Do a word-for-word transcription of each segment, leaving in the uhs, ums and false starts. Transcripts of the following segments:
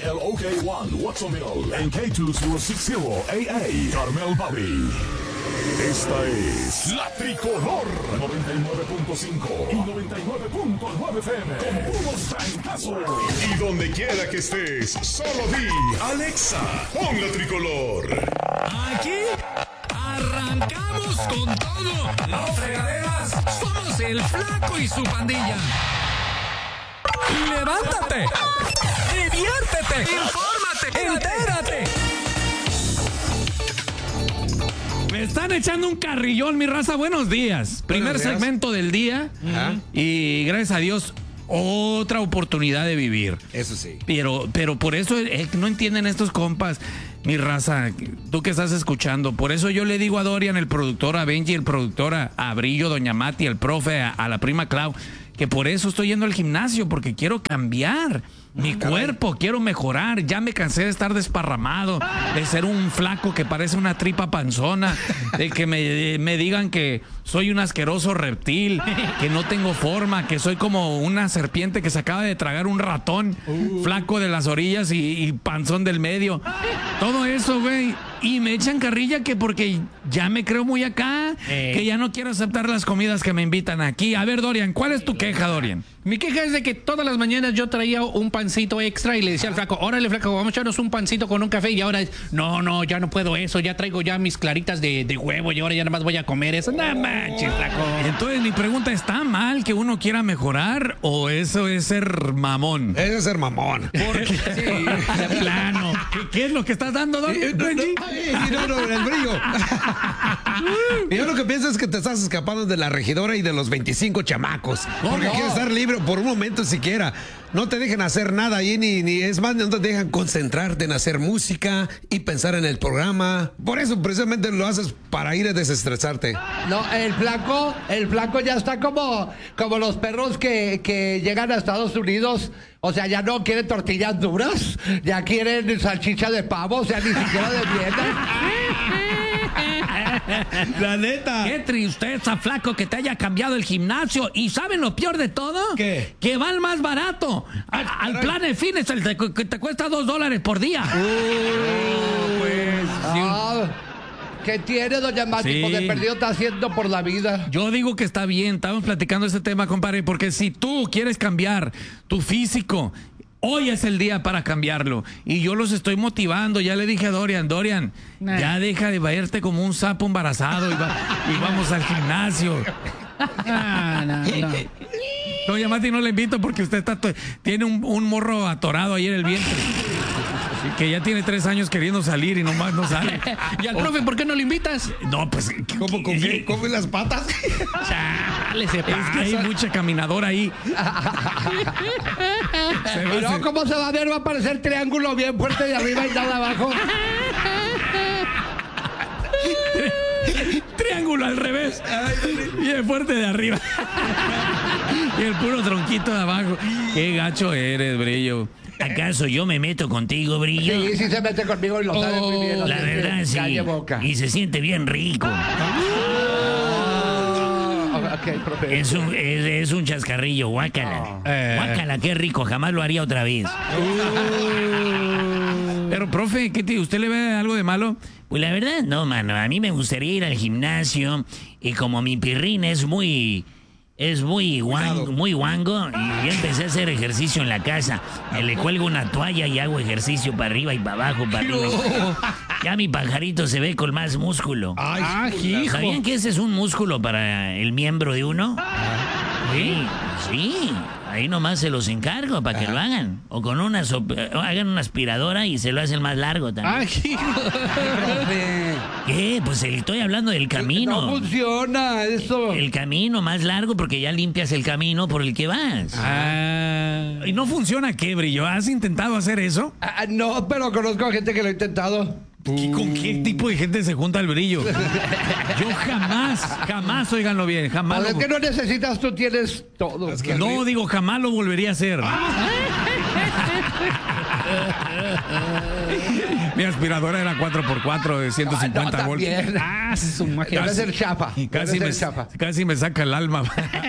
L O K one Watsonville en K dos mil sesenta A A Carmel Valley. Esta es la Tricolor noventa y nueve punto cinco y noventa y nueve punto nueve F M con puros trancazos. Y donde quiera que estés, solo di Alexa, pon la Tricolor. Aquí arrancamos con todo. Los fregaderas somos el Flaco y su pandilla. Levántate, diviértete, infórmate, entérate. Me están echando un carrillón, mi raza. Buenos días. Primer Buenos días. segmento del día. Ajá. Y gracias a Dios, otra oportunidad de vivir. Eso sí. Pero, pero por eso eh, no entienden estos compas, mi raza, tú que estás escuchando. Por eso yo le digo a Dorian, el productor, a Benji, el productor, a, a Brillo, Doña Mati, el profe, a, a la prima Clau, que por eso estoy yendo al gimnasio, porque quiero cambiar mi caray. cuerpo, quiero mejorar. Ya me cansé de estar desparramado, de ser un flaco que parece una tripa panzona, de que me, me digan que soy un asqueroso reptil, que no tengo forma, que soy como una serpiente que se acaba de tragar un ratón, flaco de las orillas y, y panzón del medio. Todo eso, güey. Y me echan carrilla que porque ya me creo muy acá, Eh. que ya no quiero aceptar las comidas que me invitan aquí. A ver, Dorian, ¿cuál es tu queja, Dorian? Mi queja es de que todas las mañanas yo traía un pancito extra y le decía al flaco, órale flaco, vamos a echarnos un pancito con un café, y ahora es, no, no, ya no puedo eso, ya traigo ya mis claritas de, de huevo y ahora ya nada más voy a comer eso. No manches, flaco. Entonces mi pregunta, ¿está mal que uno quiera mejorar o eso es ser mamón? Ese es ser mamón. Porque, de plano. ¿Qué, qué es lo que estás dando, Dorian? Eh, no, no, ay, no, no, el brillo. Y yo lo que pienso es que te estás escapando de la regidora y de los veinticinco chamacos. Porque no? quieres estar libre por un momento siquiera. No te dejan hacer nada ahí, ni, ni es más, no te dejan concentrarte en hacer música y pensar en el programa. Por eso precisamente lo haces para ir a desestresarte. No, el flaco, el flaco ya está como, como los perros que, que llegan a Estados Unidos. O sea, ya no quieren tortillas duras, ya quieren salchicha de pavo, o sea, ni siquiera de dieta. La neta. Qué tristeza, flaco, que te haya cambiado el gimnasio. ¿Y saben lo peor de todo? ¿Qué? Que va al más barato. A- al plan de fines, el te- que te cuesta dos dólares por día. Ah, ¿qué tiene, doña Mati? Sí. Pues de perdido está haciendo por la vida. Yo digo que está bien, estamos platicando este tema, compadre, porque si tú quieres cambiar tu físico, hoy es el día para cambiarlo. Y yo los estoy motivando. Ya le dije a Dorian, Dorian, Nah. ya deja de verte como un sapo embarazado y, va- y vamos al gimnasio. Ah, no, no. Doña Mati no le invito porque usted está to- tiene un, un morro atorado ahí en el vientre. Y que ya tiene tres años queriendo salir y nomás no sale. Y al profe, ¿por qué no lo invitas? No, pues... ¿Cómo con qué? ¿Come las patas? Chale, se Es que hay pasa. mucha caminadora ahí. Se va a Y no, hacer- ¿cómo se va a ver? Va a aparecer triángulo bien fuerte de arriba y nada abajo. Triángulo al revés. Y el fuerte de arriba. Y el puro tronquito de abajo. Qué gacho eres, Brillo. ¿Acaso yo me meto contigo, Brillo? Sí, sí se mete conmigo y lo sabe muy bien. no La sé, verdad, sí. Calle boca. Y se siente bien rico. Ah, ok, profe. Es un, es, es un chascarrillo, guácala. Eh. Guácala, qué rico, jamás lo haría otra vez. Pero, profe, ¿qué te, ¿usted le ve algo de malo? Pues la verdad, no, mano. A mí me gustaría ir al gimnasio y como mi pirrín es muy... Es muy guango, muy guango y ya empecé a hacer ejercicio en la casa. Me le cuelgo una toalla y hago ejercicio para arriba y para abajo, para arriba. y para abajo. Ya mi pajarito se ve con más músculo. Ah, hijo. ¿Sabían que ese es un músculo para el miembro de uno? Sí, sí. Ahí nomás se los encargo para que lo hagan. O con una sop- hagan una aspiradora y se lo hacen más largo también. Ah, hijo. ¿Qué? Pues estoy hablando del No camino. funciona eso. El camino más largo porque ya limpias el camino por el que vas. Ah, ¿y no funciona qué, Brillo? ¿Has intentado hacer eso? Ah, no, pero conozco a gente que lo ha intentado. ¿Y ¿Con qué tipo de gente se junta el Brillo? Yo jamás, jamás, óiganlo bien, jamás. Pues Lo, es que no necesitas, tú tienes todo. no digo, jamás lo volvería a hacer. Mi aspiradora era cuatro por cuatro de ciento cincuenta No, voltios. también. Ah, es su magia. Debe ser chapa. Casi Debe me, ser chapa. casi me saca el alma.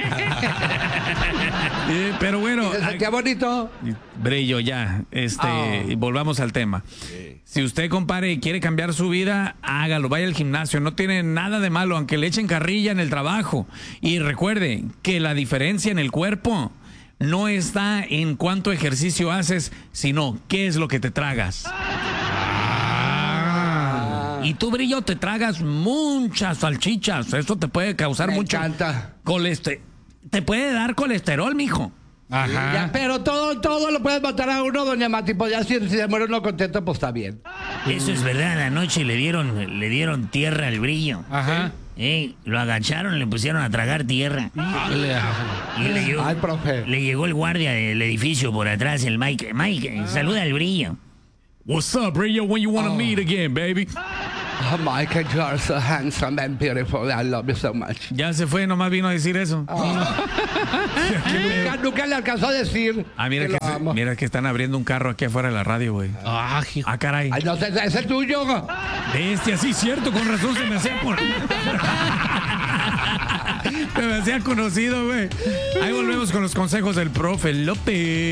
Eh, Pero bueno, Qué bonito. Brillo, ya. Este, Oh. volvamos al tema. Si usted, compadre, quiere cambiar su vida, hágalo, vaya al gimnasio. No tiene nada de malo, aunque le echen carrilla en el trabajo. Y recuerde que la diferencia en el cuerpo no está en cuánto ejercicio haces, sino qué es lo que te tragas. Y tú, Brillo, te tragas muchas salchichas. Eso te puede causar Me mucho encanta. colesterol. Te puede dar colesterol, mijo. Ajá. Ya, pero todo, todo lo puedes matar a uno, doña Mati. Pues ya si, si se muere uno contento, pues está bien. Eso es verdad, anoche le dieron, le dieron tierra al Brillo. Ajá. Eh, lo agacharon, le pusieron a tragar tierra. Dale, ajá. Y le llegó, Ay, profe. le llegó el guardia del edificio por atrás, el Mike. Mike, saluda al Brillo. What's up, Brillo? When you wanna meet again, baby? Oh, Michael, you are so handsome and beautiful. I love you so much. Ya se fue, nomás vino a decir eso. Nunca, nunca le alcanzó a decir. Ah, mira que que, lo amo. mira que están abriendo un carro aquí afuera de la radio, güey. Ah, hijo. Ah, caray. Ay, no sé, es el tuyo. Bestia, sí, cierto, con razón se me hacía por... se me hacía conocido, güey. Ahí volvemos con los consejos del profe López.